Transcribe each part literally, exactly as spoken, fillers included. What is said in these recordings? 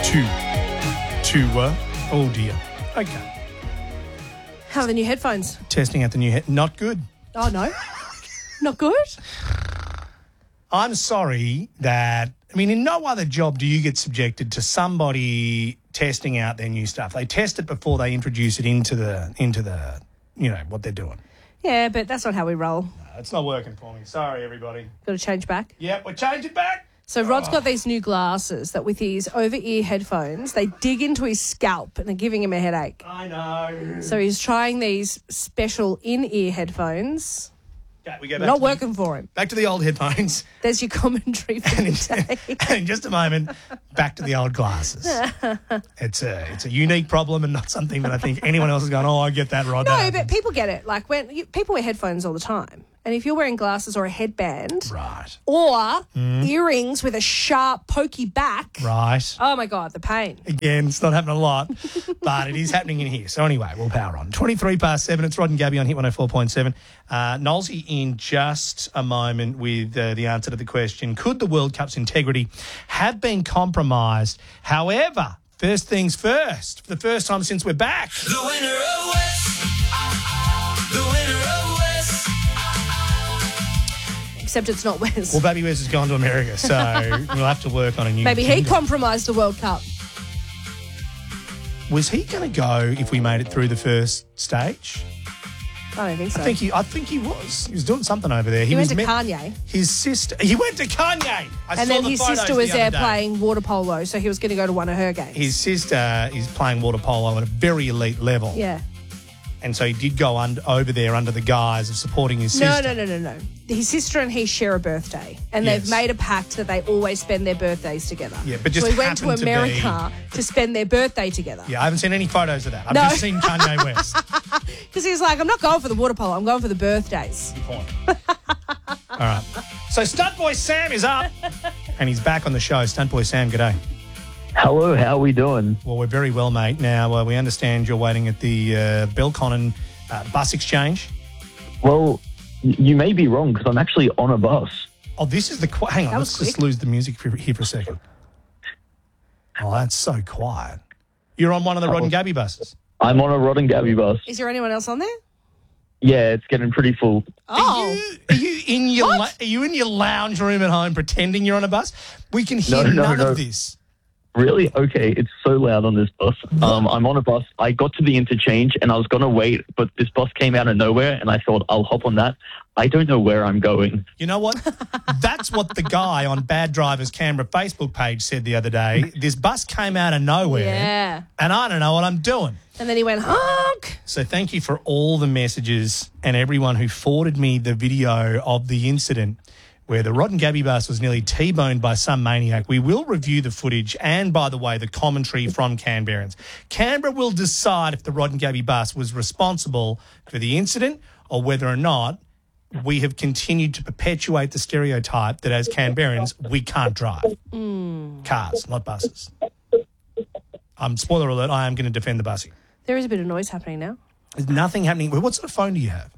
two, two, uh, oh dear. Okay. How are the new headphones? Testing out the new head. Not good. Oh, no? Not good? I'm sorry that, I mean, in no other job do you get subjected to somebody testing out their new stuff. They test it before they introduce it into the, into the, you know, what they're doing. Yeah, but that's not how we roll. No, it's not working for me. Sorry, everybody. Got to change back. Yep, we're changing back. So Rod's got these new glasses that with his over-ear headphones, they dig into his scalp and are giving him a headache. I know. So he's trying these special in-ear headphones. Okay, we go back Not to working the, for him. Back to the old headphones. There's your commentary for And in, the day. and in just a moment, back to the old glasses. It's a it's a unique problem and not something that I think anyone else is going, oh, I get that, Rod. No, that but people get it. Like when you, people wear headphones all the time. And if you're wearing glasses or a headband Right. or earrings with a sharp, pokey back, Right. oh, my God, the pain. Again, it's not happening a lot, but it is happening in here. So anyway, we'll power on. twenty-three past seven, it's Rod and Gabby on Hit one oh four point seven. Uh, Nolsey in just a moment with uh, the answer to the question, could the World Cup's integrity have been compromised? However, first things first, for the first time since we're back. The winner of West. The winner of West. Except it's not Wes. Well, Baby Wes has gone to America, so we'll have to work on a new Maybe he jingle. compromised the World Cup. Was he going to go if we made it through the first stage? I don't think so. I think he. I think he was. He was doing something over there. he went was to met- Kanye. His sister. He went to Kanye. I And saw then the his photos sister the was there other day. playing water polo, so he was going to go to one of her games. His sister is playing water polo at a very elite level. yeah. And so he did go un- over there under the guise of supporting his No, sister. no, no, no, no. His sister and he share a birthday, and Yes. they've made a pact that they always spend their birthdays together. Yeah, but just so we went to happened to America to, spend their birthday together. Yeah, I haven't seen any photos of that. I've No. just seen Kanye West. Because he was like, I'm not going for the water polo, I'm going for the birthdays. Good point. All right. So Stunt Boy Sam is up, and he's back on the show. Stunt Boy Sam, g'day. Hello, how are we doing? Well, we're very well, mate. Now, uh, we understand you're waiting at the uh, Belconnen uh, bus exchange. Well, y- you may be wrong because I'm actually on a bus. Oh, this is the... Qu- Hang on, That let's was just quick. lose the music for, here for a second. Oh, that's so quiet. You're on one of the Rod and Gabby buses. I'm on a Rod and Gabby bus. Is there anyone else on there? Yeah, it's getting pretty full. Oh. Are you, are you in your What? la- are you in your lounge room at home pretending you're on a bus? We can hear No, no, none no. of this. Really? Okay, it's so loud on this bus. Um, I'm on a bus. I got to the interchange and I was going to wait, but this bus came out of nowhere and I thought I'll hop on that. I don't know where I'm going. You know what? That's what the guy on Bad Drivers Canberra Facebook page said the other day. This bus came out of nowhere, Yeah. and I don't know what I'm doing. And then he went, honk. So thank you for all the messages and everyone who forwarded me the video of the incident where the Rod and Gabby bus was nearly T-boned by some maniac. We will review the footage and, by the way, the commentary from Canberrans. Canberra will decide if the Rod and Gabby bus was responsible for the incident or whether or not we have continued to perpetuate the stereotype that as Canberrans, we can't drive cars, not buses. Um, spoiler alert, I am going to defend the busing. There is a bit of noise happening now. There's nothing happening. What sort of phone do you have?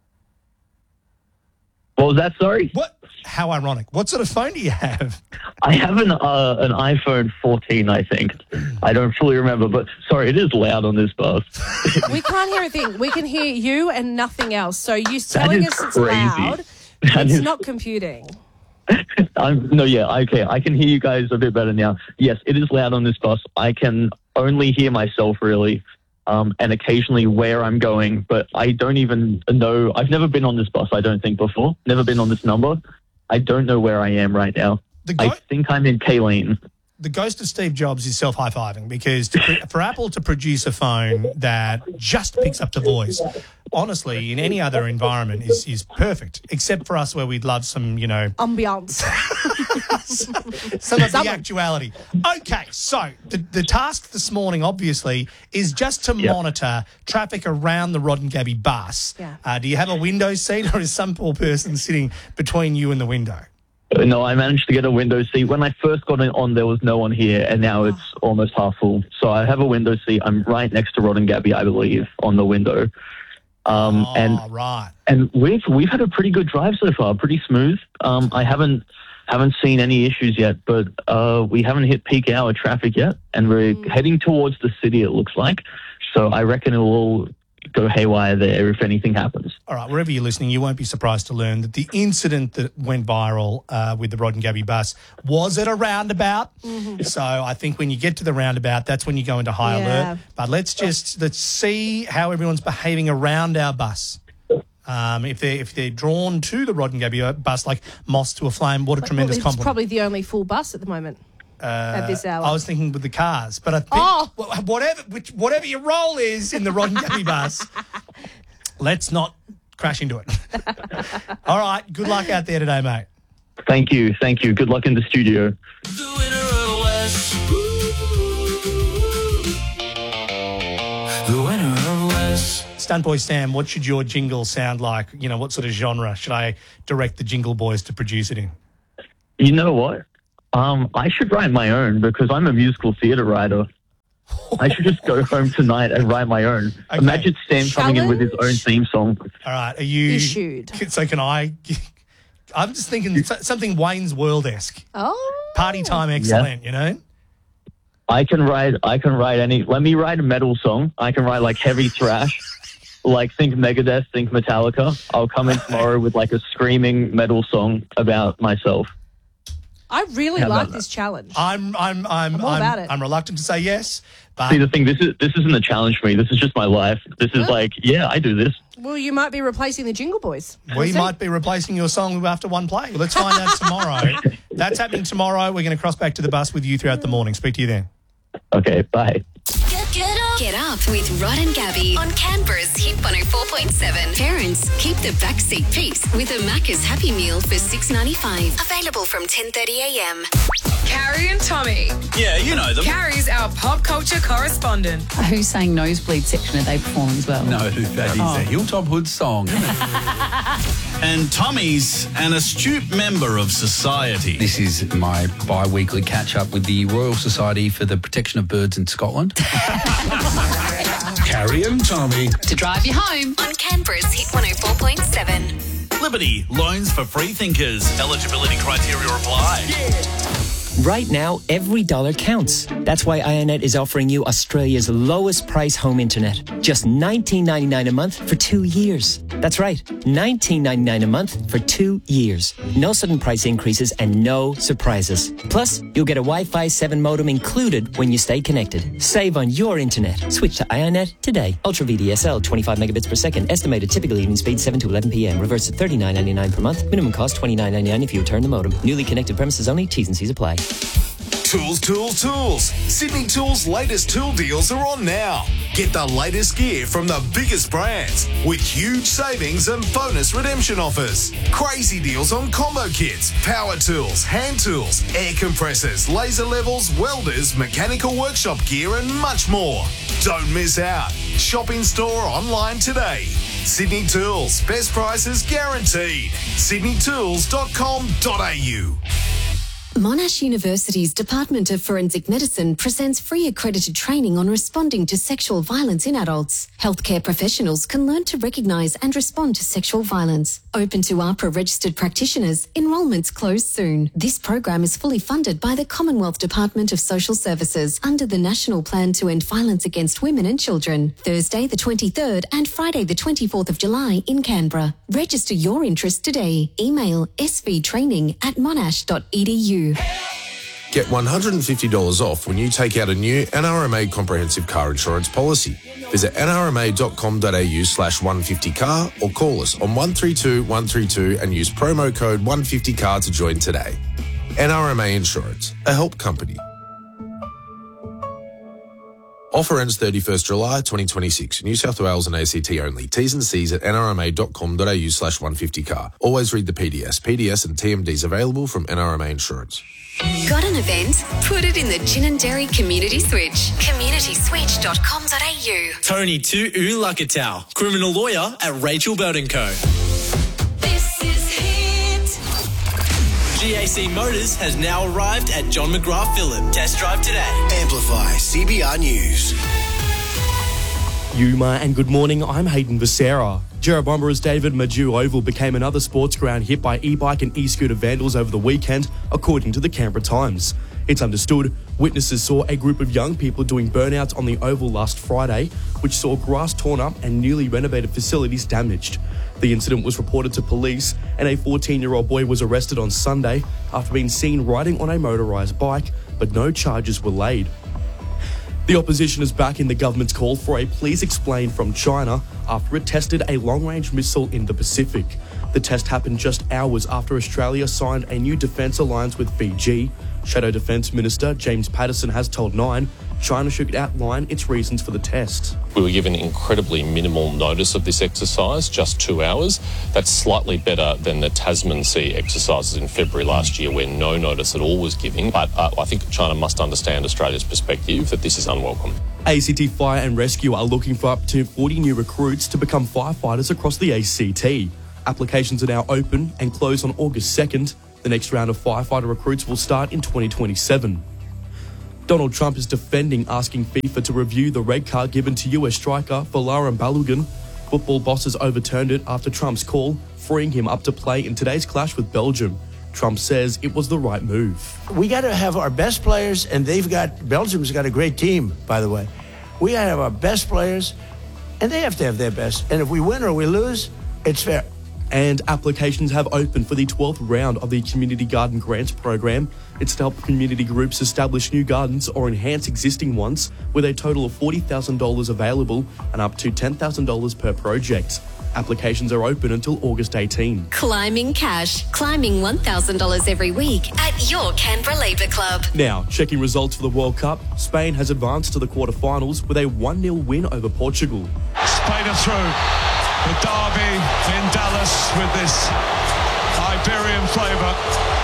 What was that? Sorry? What? How ironic. What sort of phone do you have? I have an uh, an iPhone fourteen, I think. I don't fully remember, but sorry, it is loud on this bus. We can't hear a thing. We can hear you and nothing else. So you telling is us it's crazy. loud, That it's is- not computing. I'm, no, yeah, okay, I can hear you guys a bit better now. Yes, it is loud on this bus. I can only hear myself, really, um, and occasionally where I'm going, but I don't even know. I've never been on this bus, I don't think, before. Never been on this number. I don't know where I am right now. The I go- think I'm in K-Lane. the ghost of Steve Jobs is self-high-fiving because to, pro- for Apple to produce a phone that just picks up the voice, honestly, in any other environment is is perfect, except for us where we'd love some, you know, Ambiance. some of the Someone. actuality. Okay, so the, the task this morning, obviously, is just to Yep. monitor traffic around the Rod and Gabby bus. Yeah. Uh, do you have a window seat or is some poor person sitting between you and the window? Uh, No, I managed to get a window seat. When I first got it on, there was no one here, and now it's almost half full. So I have a window seat. I'm right next to Rod and Gabby, I believe, on the window. Um, Oh, and right. and we've we've had a pretty good drive so far, pretty smooth. Um, I haven't haven't seen any issues yet, but uh, we haven't hit peak hour traffic yet, and we're Mm. heading towards the city, it looks like. So I reckon it will go haywire there if anything happens. All right, wherever you're listening, you won't be surprised to learn that the incident that went viral uh, with the Rod and Gabby bus was at a roundabout. Mm-hmm. So I think when you get to the roundabout, that's when you go into high Yeah. alert. But let's just let's see how everyone's behaving around our bus. Um, if they're if they're drawn to the Rod and Gabby bus like moths to a flame, what a tremendous Well, it's compliment. probably the only full bus at the moment at this hour. I was thinking with the cars, but I think Oh. wh- whatever which, whatever your role is in the Rod and Gabby bus, let's not crash into it. All right, good luck out there today, mate. Thank you, thank you. Good luck in the studio. The winner of the West. The winner of the West. Stunt Boy Sam, what should your jingle sound like? You know, what sort of genre should I direct the Jingle Boys to produce it in? You know what? Um, I should write my own because I'm a musical theatre writer. I should just go home tonight and write my own. Okay. Imagine Sam coming in with his own Challenge? theme song. All right, are you... Issued. So can I... I'm just thinking so- something Wayne's World-esque. Oh. Party time excellent, you know? I can write. I can write any. Let me write a metal song. I can write like heavy thrash. Like think Megadeth, think Metallica. I'll come in tomorrow with like a screaming metal song about myself. I really How like about this challenge. I'm I'm I'm I'm all I'm, about it. I'm reluctant to say yes, but See, the thing. This is this isn't a challenge for me. This is just my life. This is Huh? like, yeah, I do this. Well, you might be replacing the Jingle Boys. we We'll see. might be replacing your song after one play. Let's find out tomorrow. That's happening tomorrow. We're going to cross back to the bus with you throughout the morning. Speak to you then. Okay, bye. Get, get up. Get up with Rod and Gabby on Canberra's Hit one oh four point seven. Parents, keep the backseat peace with a Macca's Happy Meal for six ninety-five. Available from ten thirty a m. Carrie and Tommy. Yeah, you know them. Carrie's our pop culture correspondent. Who's saying nosebleed section are they performing as well? No, that is a Hilltop Hood song. And Tommy's an astute member of society. This is my bi-weekly catch-up with the Royal Society for the Protection of Birds in Scotland. Carrie and Tommy. To drive you home. On Canberra's Hit one oh four point seven. Liberty, loans for free thinkers. Eligibility criteria apply. Right now, every dollar counts. That's why IONET is offering you Australia's lowest price home internet. Just nineteen ninety-nine a month for two years. That's right, nineteen ninety-nine a month for two years. No sudden price increases and no surprises. Plus, you'll get a Wi-Fi seven modem included when you stay connected. Save on your internet. Switch to IONET today. Ultra V D S L, twenty-five megabits per second. Estimated typical evening speed seven to eleven p m. Reverse at thirty-nine ninety-nine per month. Minimum cost twenty-nine ninety-nine if you return the modem. Newly connected premises only. T's and C's apply. Tools, tools, tools. Sydney Tools' latest tool deals are on now. Get the latest gear from the biggest brands with huge savings and bonus redemption offers. Crazy deals on combo kits, power tools, hand tools, air compressors, laser levels, welders, mechanical workshop gear and much more. Don't miss out. Shop in store or online today. Sydney Tools. Best prices guaranteed. sydney tools dot com dot a u. Monash University's Department of Forensic Medicine presents free accredited training on responding to sexual violence in adults. Healthcare professionals can learn to recognise and respond to sexual violence. Open to A H P R A registered practitioners. Enrolments close soon. This program is fully funded by the Commonwealth Department of Social Services under the National Plan to End Violence Against Women and Children. Thursday the twenty-third and Friday the twenty-fourth of July in Canberra. Register your interest today. Email s v training at monash dot e d u. Get one hundred fifty dollars off when you take out a new N R M A comprehensive car insurance policy. Visit n r m a dot com dot a u slash one fifty car or call us on one three two one three two and use promo code one fifty car to join today. N R M A Insurance, a help company. Offer ends thirty-first July twenty twenty-six. New South Wales and A C T only. T's and C's at n r m a dot com dot a u slash one fifty car. Always read the P D S. P D S and T M Ds available from N R M A Insurance. Got an event? Put it in the Gin and Dairy Community Switch. community switch dot com dot a u. Tony Tu Ulakatau, criminal lawyer at Rachel Bird and Co. This is Hit. G A C Motors has now arrived at John McGrath Phillip. Test drive today. Amplify C B R News. Yuma and good morning, I'm Hayden Becerra. Jerrabomber's David Maju Oval became another sports ground hit by e-bike and e-scooter vandals over the weekend, according to the Canberra Times. It's understood witnesses saw a group of young people doing burnouts on the Oval last Friday, which saw grass torn up and newly renovated facilities damaged. The incident was reported to police and a fourteen-year-old boy was arrested on Sunday after being seen riding on a motorised bike, but no charges were laid. The opposition is backing the government's call for a please explain from China after it tested a long-range missile in the Pacific. The test happened just hours after Australia signed a new defence alliance with Fiji. Shadow Defence Minister James Patterson has told Nine China should outline its reasons for the test. We were given incredibly minimal notice of this exercise, just two hours. That's slightly better than the Tasman Sea exercises in February last year, where no notice at all was given. But uh, I think China must understand Australia's perspective that this is unwelcome. A C T Fire and Rescue are looking for up to forty new recruits to become firefighters across the A C T. Applications are now open and close on August second. The next round of firefighter recruits will start in twenty twenty-seven. Donald Trump is defending asking FIFA to review the red card given to U S striker Folarin Balogun. Football bosses overturned it after Trump's call, freeing him up to play in today's clash with Belgium. Trump says it was the right move. We got to have our best players, and they've got, Belgium's got a great team, by the way. We got to have our best players, and they have to have their best. And if we win or we lose, it's fair. And applications have opened for the twelfth round of the Community Garden Grants program. It's to help community groups establish new gardens or enhance existing ones, with a total of forty thousand dollars available and up to ten thousand dollars per project. Applications are open until August eighteenth. Climbing cash. Climbing one thousand dollars every week at your Canberra Labour Club. Now, checking results for the World Cup, Spain has advanced to the quarterfinals with a one nil win over Portugal. Spain are through. The derby in Dallas with this Iberian flavour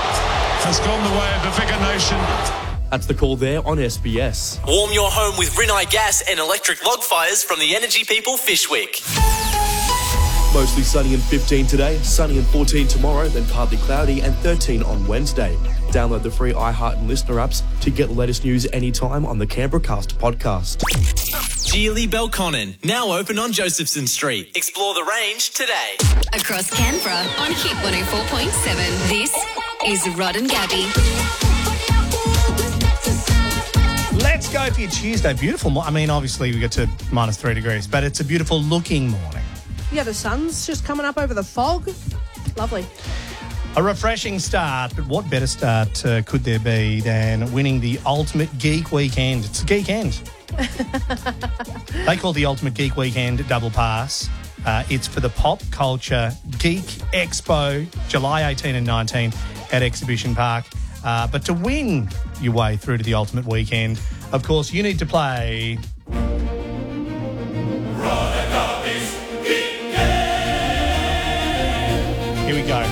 has gone the way of the bigger nation. That's the call there on S B S. Warm your home with Rinnai gas and electric log fires from the energy people Fishwick. Mostly sunny and fifteen today, sunny and fourteen tomorrow, then partly cloudy and thirteen on Wednesday. Download the free iHeart and Listener apps to get the latest news anytime on the Canberra Cast podcast. Geely Belconnen, now open on Josephson Street. Explore the range today. Across Canberra on Hit one oh four point seven, this is Rod and Gabby. Let's go for your Tuesday. Beautiful. Mo- I mean, obviously we get to minus three degrees, but it's a beautiful looking morning. Yeah, the sun's just coming up over the fog. Lovely. A refreshing start, but what better start uh, could there be than winning the Ultimate Geek Weekend? It's a geek end. They call it the Ultimate Geek Weekend Double Pass. Uh, it's for the Pop Culture Geek Expo, July eighteenth and nineteenth at Exhibition Park. Uh, but to win your way through to the Ultimate Weekend, of course, you need to play... Here we go.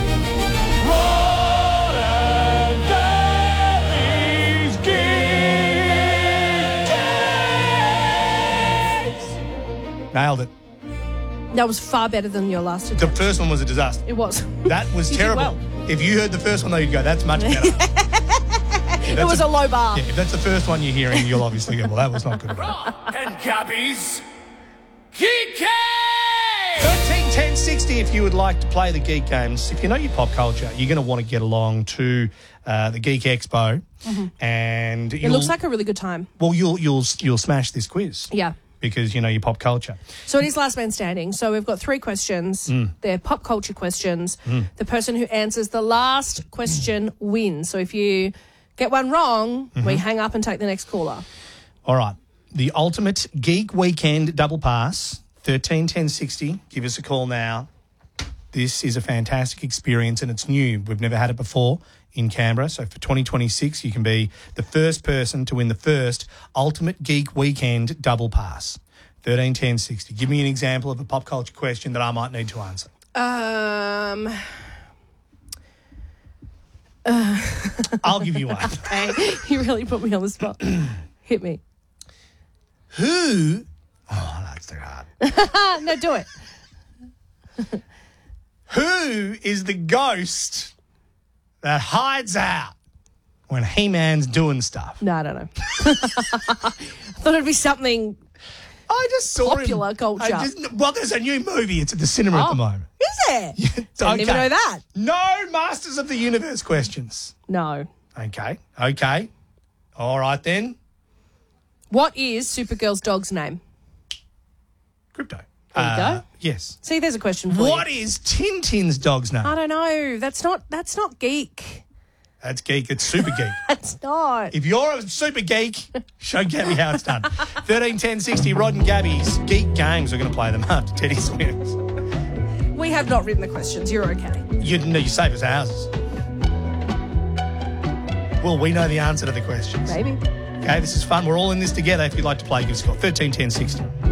Nailed it. That was far better than your last attempt. The first one was a disaster. It was. That was You did terrible. well. If you heard the first one, though, you'd go, that's much better. It was a, a low bar. Yeah, if that's the first one you're hearing, you'll obviously go, well, that was not good. And Gabby's Geek thirteen ten sixty if you would like to play the Geek Games. If you know your pop culture, you're going to want to get along to uh, the Geek Expo. Mm-hmm. And It looks like a really good time. Well, you'll, you'll, you'll smash this quiz. Yeah. Because you know your pop culture. So it is last man standing. So we've got three questions. Mm. They're pop culture questions. Mm. The person who answers the last question wins. So if you get one wrong, Mm-hmm. we hang up and take the next caller. All right. The Ultimate Geek Weekend Double Pass, thirteen ten sixty. Give us a call now. This is a fantastic experience and it's new. We've never had it before in Canberra. So for twenty twenty-six, you can be the first person to win the first Ultimate Geek Weekend Double Pass. thirteen ten sixty. Give me an example of a pop culture question that I might need to answer. Um... Uh, I'll give you one. Okay. You really put me on the spot. Hit me. Who... Oh, that's too hard. No, do it. Who is the ghost that hides out when He-Man's doing stuff? No, I don't know. I thought it'd be something I just saw Popular him. culture. I just, well, there's a new movie. It's at the cinema at Oh. the moment. Is there? Didn't even know that. No Masters of the Universe questions. No. Okay. Okay. All right then. What is Supergirl's dog's name? Crypto. There you Uh, go. Yes. See, there's a question for What you. is Tintin's dog's name? I don't know. That's not. That's not geek. That's geek. It's super geek. That's not. If you're a super geek, show Gabby how it's done. thirteen ten sixty, Rod and Gabby's Geek Games. We're going to play them after Teddy Swims. We have not written the questions. You're okay. You, no, you save us houses. Well, we know the answer to the questions. Maybe. Okay, this is fun. We're all in this together. If you'd like to play, give us a call. thirteen ten sixty.